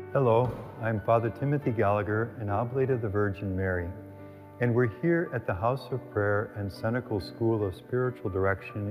Hello, I'm Father Timothy Gallagher, an Oblate of the Virgin Mary, and we're here at the House of Prayer and Senecal School of Spiritual Direction